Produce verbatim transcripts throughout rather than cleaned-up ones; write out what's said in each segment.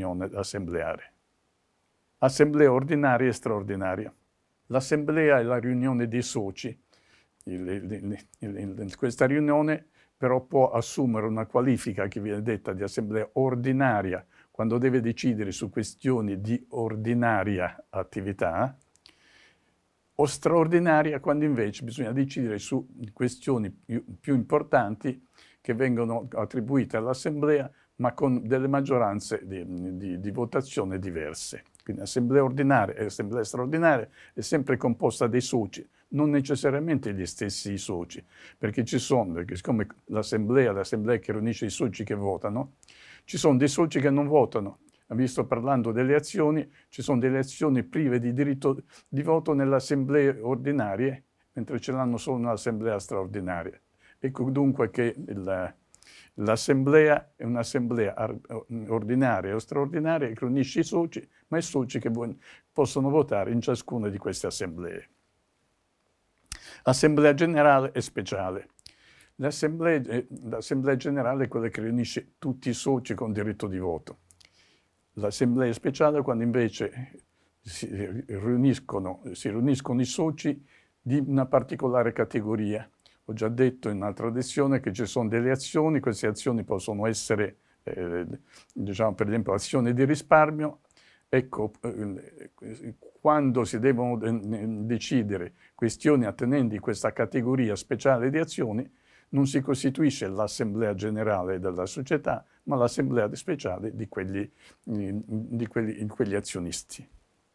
riunione assembleare. Assemblea ordinaria e straordinaria. L'assemblea è la riunione dei soci. Il, il, il, il, questa riunione però può assumere una qualifica che viene detta di assemblea ordinaria quando deve decidere su questioni di ordinaria attività, o straordinaria quando invece bisogna decidere su questioni più, più importanti che vengono attribuite all'assemblea ma con delle maggioranze di, di, di votazione diverse. Quindi assemblea ordinaria e assemblea straordinaria è sempre composta dai soci, non necessariamente gli stessi soci, perché ci sono, perché siccome l'assemblea, l'assemblea che riunisce i soci che votano, ci sono dei soci che non votano. Abbiamo visto parlando delle azioni, ci sono delle azioni prive di diritto di voto nelle assemblee ordinarie, mentre ce l'hanno solo nell'assemblea straordinaria. Ecco dunque che il, l'assemblea è un'assemblea ordinaria o straordinaria che riunisce i soci, ma i soci che possono votare in ciascuna di queste assemblee. Assemblea generale e speciale. L'assemblea, l'assemblea generale è quella che riunisce tutti i soci con diritto di voto. L'assemblea speciale è quando invece si riuniscono, si riuniscono i soci di una particolare categoria. Ho già detto in un'altra lezione che ci sono delle azioni, queste azioni possono essere, eh, diciamo per esempio, azioni di risparmio. Ecco, eh, quando si devono decidere questioni attenenti a questa categoria speciale di azioni, non si costituisce l'assemblea generale della società, ma l'assemblea speciale di quegli, di quelli, di quegli azionisti.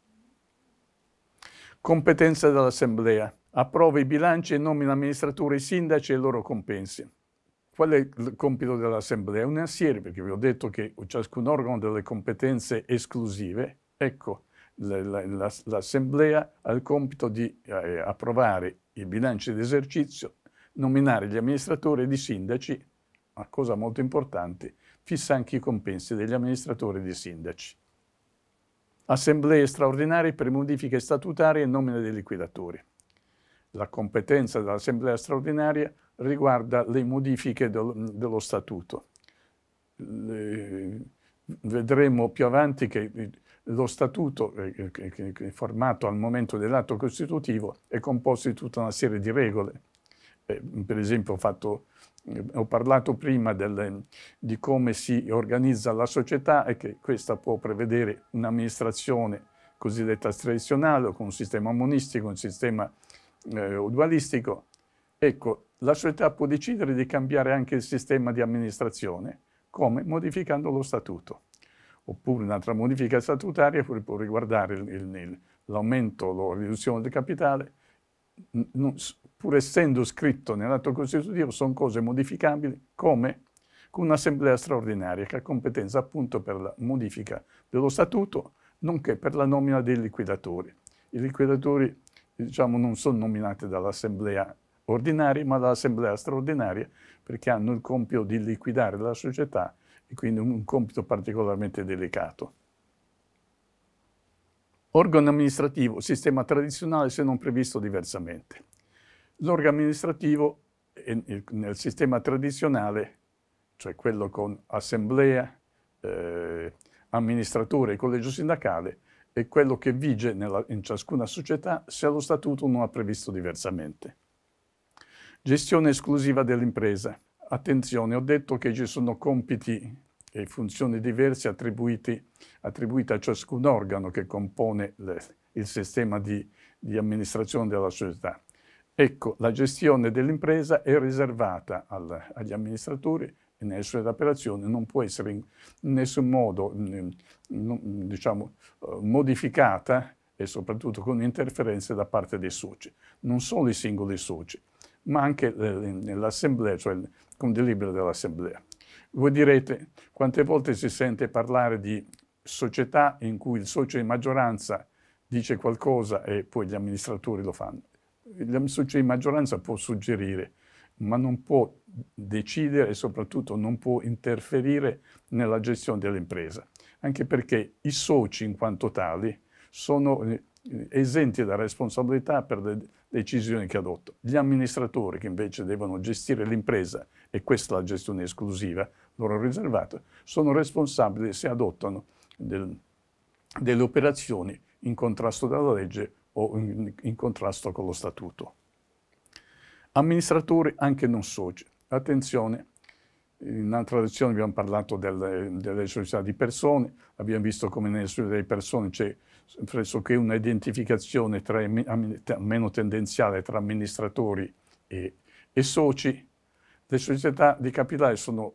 Competenza dell'assemblea. Approva i bilanci e nomina amministratori e sindaci e i loro compensi. Qual è il compito dell'assemblea? Una serie, perché vi ho detto che ciascun organo ha delle competenze esclusive. Ecco, l'assemblea ha il compito di eh, approvare i bilanci d'esercizio, nominare gli amministratori ed i sindaci, una cosa molto importante, fissa anche i compensi degli amministratori e dei sindaci. Assemblee straordinarie per modifiche statutarie e nomina dei liquidatori. La competenza dell'assemblea straordinaria riguarda le modifiche del, dello statuto. Le, vedremo più avanti che lo statuto, eh, che, che è formato al momento dell'atto costitutivo, è composto di tutta una serie di regole. Eh, per esempio ho, fatto, eh, ho parlato prima del, di come si organizza la società e che questa può prevedere un'amministrazione cosiddetta tradizionale, con un sistema monistico, un sistema eh, dualistico. Ecco, la società può decidere di cambiare anche il sistema di amministrazione, come? Modificando lo statuto. Oppure un'altra modifica statutaria può riguardare l'aumento o la riduzione del capitale, non, pur essendo scritto nell'atto costitutivo, sono cose modificabili come con un'assemblea straordinaria che ha competenza appunto per la modifica dello statuto, nonché per la nomina dei liquidatori. I liquidatori, diciamo, non sono nominati dall'assemblea ordinaria, ma dall'assemblea straordinaria, perché hanno il compito di liquidare la società e quindi un compito particolarmente delicato. Organo amministrativo, sistema tradizionale se non previsto diversamente. L'organo amministrativo nel sistema tradizionale, cioè quello con assemblea, eh, amministratore e collegio sindacale, è quello che vige nella, in ciascuna società se lo statuto non ha previsto diversamente. Gestione esclusiva dell'impresa. Attenzione, ho detto che ci sono compiti e funzioni diverse attribuiti, attribuite a ciascun organo che compone le, il sistema di, di amministrazione della società. Ecco, la gestione dell'impresa è riservata al, agli amministratori e nelle sue operazioni non può essere in nessun modo diciamo, modificata e soprattutto con interferenze da parte dei soci. Non solo i singoli soci, ma anche nell'assemblea, cioè con delibera dell'assemblea. Voi direte, quante volte si sente parlare di società in cui il socio di maggioranza dice qualcosa e poi gli amministratori lo fanno? Il socio di maggioranza può suggerire, ma non può decidere e soprattutto non può interferire nella gestione dell'impresa, anche perché i soci in quanto tali sono esenti da responsabilità per le decisioni che adottano. Gli amministratori che invece devono gestire l'impresa, e questa è la gestione esclusiva, loro riservata, sono responsabili se adottano del, delle operazioni in contrasto dalla legge o in, in contrasto con lo statuto. Amministratori anche non soci. Attenzione, in un'altra lezione abbiamo parlato delle, delle società di persone, abbiamo visto come nelle società di persone c'è pressoché una identificazione tra, almeno tendenziale tra amministratori e, e soci. Le società di capitale sono